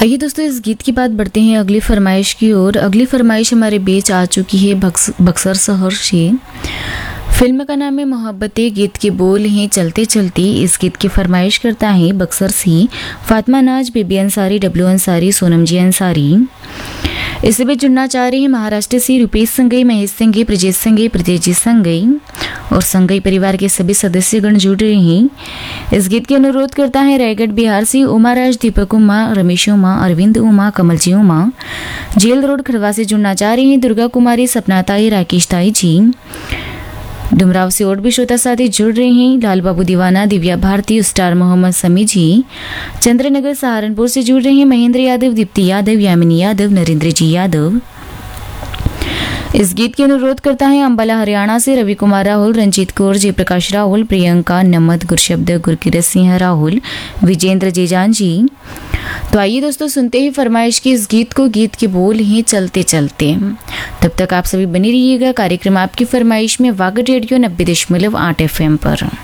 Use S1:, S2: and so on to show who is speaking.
S1: आइए दोस्तों, इस गीत के बाद बढ़ते हैं अगली फरमाइश की ओर। अगली फरमाइश हमारे बीच आ चुकी है बक्सर शहर से। फिल्म का नाम है मोहब्बतें, गीत के बोल हैं चलते चलते। इस गीत की फरमाइश करता है बक्सर से फातिमा नाज, बीबी अंसारी, डब्लू अंसारी, सोनम जी अंसारी। इसे भी जुड़ना चाह रहे हैं महाराष्ट्र से रुपेश संगई, महेश संगई, ब्रजेश संगई, प्रदेश संगई और संगई परिवार के सभी सदस्यगण जुड़ रहे हैं। इस गीत के अनुरोध करता है रायगढ़ बिहार से उमा राज, दीपक उमा, रमेश उमा, अरविंद उमा, कमलजी उमा। जेल रोड खड़वा से जुड़ना चाह रही हैं दुर्गा कुमारी, सपना ताई, राकेश ताई जी। डुमराव से और भी श्रोता साथी जुड़ रहे हैं। लाल बाबू दीवाना, दिव्या भारती, स्टार मोहम्मद समी जी। चंद्रनगर सहारनपुर से जुड़ रहे हैं महेंद्र यादव, दीप्ति यादव, यामिनी यादव, नरेंद्र जी यादव। इस गीत के अनुरोध करता है अंबाला हरियाणा से रवि कुमार राहुल, रंजीत कौर, जयप्रकाश राहुल, प्रियंका नमद, गुरशब्द, गुरकीरत सिंह राहुल, विजेंद्र जेजान जी। तो आइए दोस्तों, सुनते हैं फरमाइश की इस गीत को। गीत के बोल हैं चलते चलते। तब तक आप सभी बने रहिएगा कार्यक्रम आपकी फरमाइश में वागड रेडियो 90.8 FM पर।